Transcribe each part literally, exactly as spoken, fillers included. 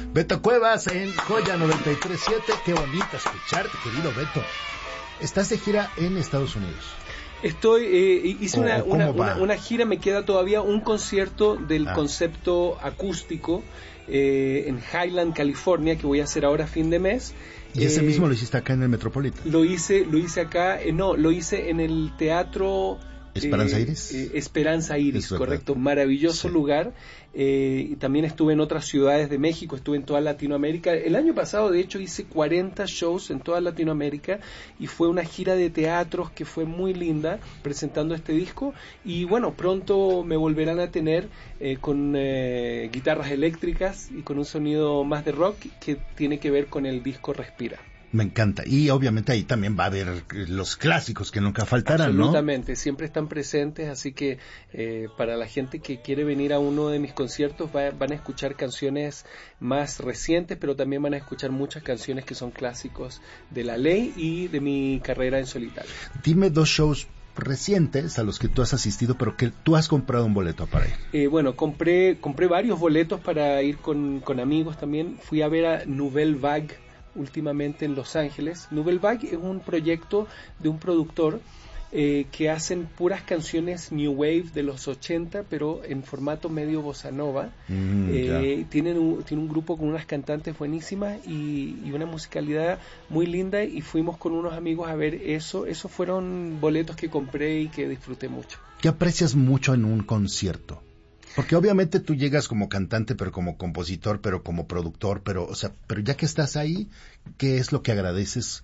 Beto Cuevas en Joya noventa y tres punto siete. Qué bonito escucharte, querido Beto. Estás de gira en Estados Unidos. Estoy, eh, hice Oh, una, ¿cómo una, va? una, una gira, me queda todavía un concierto del Ah. concepto acústico eh, en Highland, California, que voy a hacer ahora a fin de mes. ¿Y ese Eh, mismo lo hiciste acá en el Metropolitan? Lo hice, lo hice acá, eh, no, lo hice en el teatro... ¿Esperanza eh, Iris? eh, Esperanza Iris, Es verdad. correcto, maravilloso Sí. lugar. Eh, y también estuve en otras ciudades de México, estuve en toda Latinoamérica. El año pasado, de hecho, hice cuarenta shows en toda Latinoamérica y fue una gira de teatros que fue muy linda presentando este disco. Y bueno, pronto me volverán a tener eh, con eh, guitarras eléctricas y con un sonido más de rock que tiene que ver con el disco Respira. Me encanta. Y obviamente ahí también va a haber los clásicos que nunca faltarán, ¿no? Absolutamente, siempre están presentes, así que eh, para la gente que quiere venir a uno de mis conciertos va, van a escuchar canciones más recientes, pero también van a escuchar muchas canciones que son clásicos de La Ley y de mi carrera en solitario. Dime dos shows recientes a los que tú has asistido, pero que tú has comprado un boleto para ir. Eh, bueno, compré compré varios boletos para ir con, con amigos también. Fui a ver a Nouvelle Vague últimamente en Los Ángeles. Nouvelle Vague es un proyecto de un productor eh, que hacen puras canciones New Wave de los ochenta, pero en formato medio bossa nova. Mm, eh, tienen un, tiene un grupo con unas cantantes buenísimas y, y una musicalidad muy linda, y fuimos con unos amigos a ver eso. Esos fueron boletos que compré y que disfruté mucho. ¿Qué aprecias mucho en un concierto? Porque obviamente tú llegas como cantante, pero como compositor, pero como productor, pero, o sea, pero ya que estás ahí, ¿qué es lo que agradeces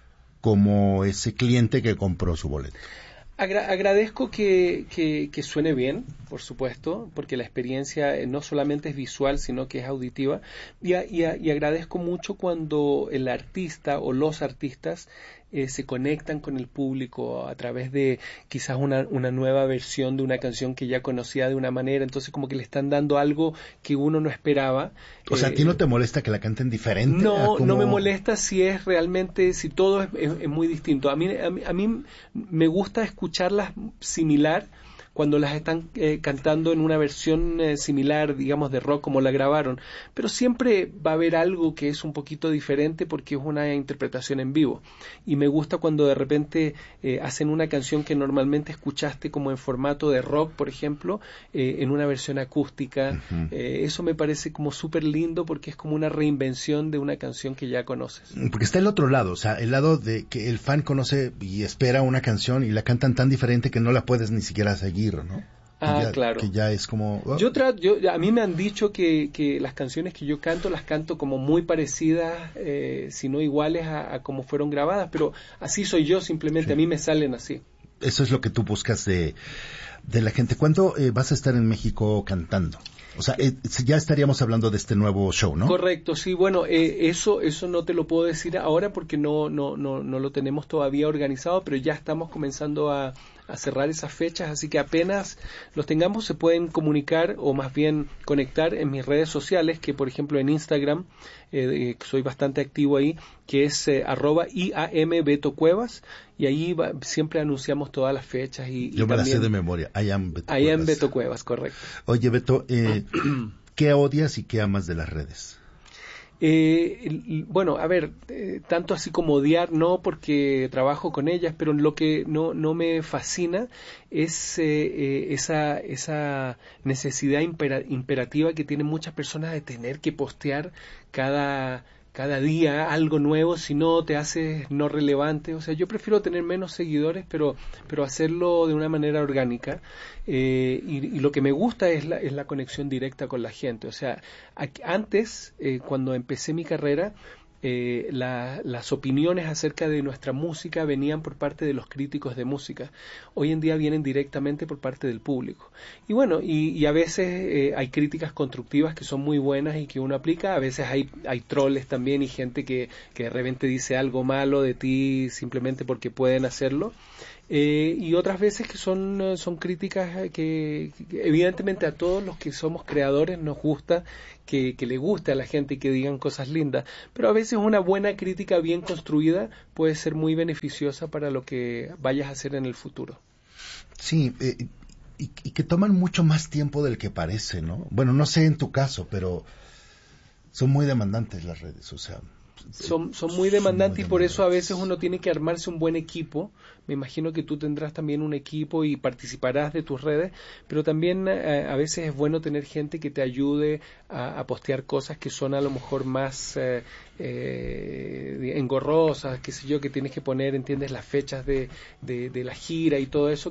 como ese cliente que compró su boleto? Agra- agradezco que, que, que suene bien, por supuesto, porque la experiencia eh, no solamente es visual, sino que es auditiva. Y, a- y, a- y agradezco mucho cuando el artista o los artistas eh, se conectan con el público a través de quizás una, una nueva versión de una canción que ya conocía de una manera. Entonces como que le están dando algo que uno no esperaba. O sea, ¿a ti Eh, no te molesta que la canten diferente? No, a cómo- no me molesta si es realmente, si todo es, es- es muy distinto. A mí, a mí, a mí me gusta escucharlas similar cuando las están eh, cantando en una versión eh, similar, digamos, de rock como la grabaron. Pero siempre va a haber algo que es un poquito diferente porque es una interpretación en vivo. Y me gusta cuando de repente eh, hacen una canción que normalmente escuchaste como en formato de rock, por ejemplo, eh, en una versión acústica. Ujú. Eh, eso me parece como súper lindo porque es como una reinvención de una canción que ya conoces. Porque está el otro lado, o sea, el lado de que el fan conoce y espera una canción y la cantan tan diferente que no la puedes ni siquiera seguir, ¿no? Ah, que ya, claro. Que ya es como... oh. Yo trato, yo, a mí me han dicho que, que las canciones que yo canto las canto como muy parecidas, eh, si no iguales a, a como fueron grabadas, pero así soy yo, simplemente Sí. a mí me salen así. Eso es lo que tú buscas de, de la gente. ¿Cuándo eh, vas a estar en México cantando? O sea, eh, ya estaríamos hablando de este nuevo show, ¿no? Correcto, sí, bueno, eh, eso eso no te lo puedo decir ahora porque no no no no lo tenemos todavía organizado, pero ya estamos comenzando a, a cerrar esas fechas, así que apenas los tengamos se pueden comunicar o más bien conectar en mis redes sociales, que por ejemplo en Instagram, eh, soy bastante activo ahí, que es eh, arroba I A M Beto Cuevas, y ahí va, siempre anunciamos todas las fechas. Y, Yo y me la sé también, de memoria. I am Beto I am Cuevas. Beto Cuevas, correcto. Oye, Beto, eh, ¿qué odias y qué amas de las redes? Eh, el- bueno, a ver, eh, tanto así como odiar, no, porque trabajo con ellas, pero lo que no, no me fascina es eh, eh, esa, esa necesidad impera- imperativa que tienen muchas personas de tener que postear cada cada día algo nuevo, si no te haces no relevante. O sea, yo prefiero tener menos seguidores, pero pero hacerlo de una manera orgánica. Eh, y, y lo que me gusta es la, es la conexión directa con la gente. O sea, aquí- antes, eh, cuando empecé mi carrera, eh, la- las opiniones acerca de nuestra música venían por parte de los críticos de música. Hoy en día vienen directamente por parte del público. Y bueno, y, y a veces eh, hay críticas constructivas que son muy buenas y que uno aplica. A veces hay, hay troles también y gente que, que de repente dice algo malo de ti simplemente porque pueden hacerlo. Eh, y otras veces que son, eh, son críticas eh, que, que evidentemente a todos los que somos creadores nos gusta que, que le guste a la gente y que digan cosas lindas, pero a veces una buena crítica bien construida puede ser muy beneficiosa para lo que vayas a hacer en el futuro. Sí, eh, y, y que toman mucho más tiempo del que parece, ¿no? Bueno, no sé en tu caso, pero Son muy demandantes las redes, o sea... Son, son muy demandantes muy y por eso a demandantes. veces uno tiene que armarse un buen equipo. Me imagino que tú tendrás también un equipo y participarás de tus redes, pero también eh, a veces es bueno tener gente que te ayude a, a postear cosas que son a lo mejor más eh, eh, engorrosas, qué sé yo, que tienes que poner, entiendes, las fechas de, de, de la gira y todo eso,